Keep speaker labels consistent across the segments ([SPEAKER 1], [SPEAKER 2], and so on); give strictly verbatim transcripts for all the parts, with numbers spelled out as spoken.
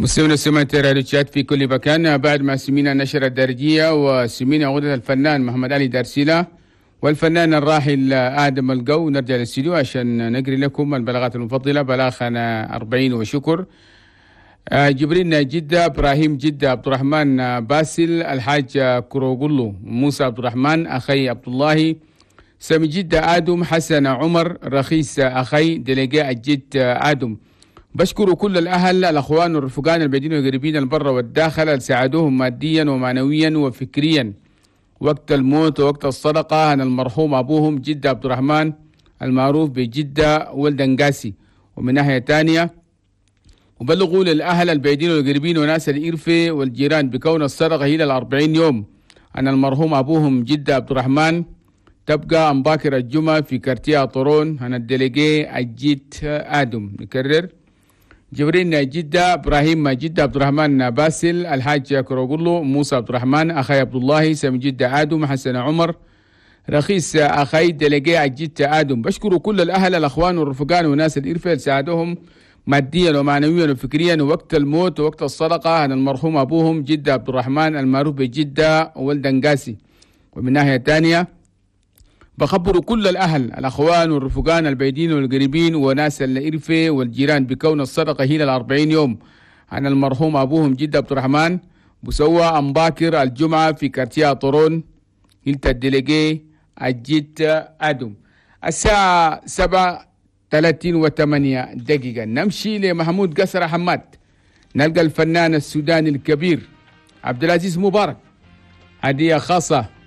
[SPEAKER 1] مستمعينا سمعت راديو تشات في كل مكان. بعد ما سمينا النشرة الدارجية وسمينا غدة الفنان محمد علي دارسيلا والفنان الراحل آدم القو، نرجع للاستديو عشان نقري لكم البلاغات المفضلة. بلاغنا أربعين وشكر. جبريل جدة، إبراهيم جدة، عبد الرحمن باسل، الحاج كروغلو، موسى عبد الرحمن، أخي عبد الله، سامي جدة آدم، حسن عمر، رخيص أخي، دلقاء الجد آدم. بشكر كل الأهل الأخوان والرفقان البعيدين والقريبين البر والداخل اللي ساعدوهم ماديا ومعنويا وفكريا وقت الموت ووقت الصدقة عن المرحوم أبوهم جدة عبد الرحمن المعروف بجدة ولد نقاسي. ومن ناحية تانية وبلغوا للأهل البعيدين والقريبين وناس الإرفة والجيران بكون الصدقة هي الأربعين يوم عن المرحوم أبوهم جدة عبد الرحمن تبقى عن باكر الجمعة في كارتيه طورون عن الدلقاء الجد آدم. نكرر: جبريل جدة، إبراهيم جدة، عبد الرحمن باسل، الحاج كروغلو، موسى عبد الرحمن، أخي عبد الله، سامي جدة آدم، حسن عمر، رخيص أخي، دلقاء جدة آدم. بشكر كل الأهل الأخوان والرفقان وناس الإرفة اللي ساعدوهم ماديا ومعنويا وفكريا وقت الموت ووقت الصدقة عن المرحوم أبوهم جدة عبد الرحمن المعروف بجدة ولد نقاسي. ومن ناحية تانية بخبروا كل الأهل الأخوان والرفقان البعيدين والقريبين وناس الإرفة والجيران بكون الصدقة هي الأربعين يوم عن المرحوم أبوهم جدة عبد الرحمن بسوى أمباكر الجمعة في كارتيه طورون هيلتا الدلقاء الجد آدم. الساعة سبعة ثلاثين وثمانية دقيقة. نمشي لمحمود قصر حماد، نلقى الفنان السوداني الكبير عبد العزيز مبارك، هدية خاصة.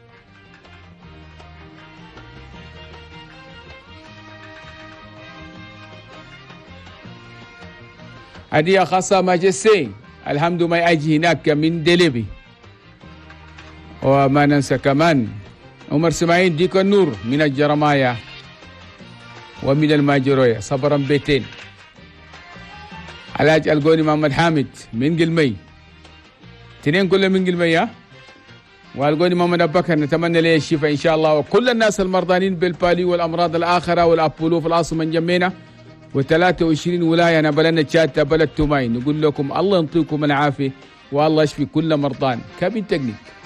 [SPEAKER 1] هدية خاصة ماجسي، الحمد ما يجي هناك من دليبي. وما ننسى كمان عمر سماعين ديك النور من الجرماية ومن الماجروية صبرا بيتين. علاج القوني محمد حامد من قلمي، تنين كله من قلمي. والقوني محمد أبو بكر نتمنى له الشفاء إن شاء الله، وكل الناس المرضانين بالبالي والأمراض الآخرة والأبولو في العاصمة من جمينا وثلاثة وعشرين ولاية أنا بلدنا تشات بلد توماي. نقول لكم الله ينطيكم العافية والله يشفي كل مرضان. كابين تكنيك.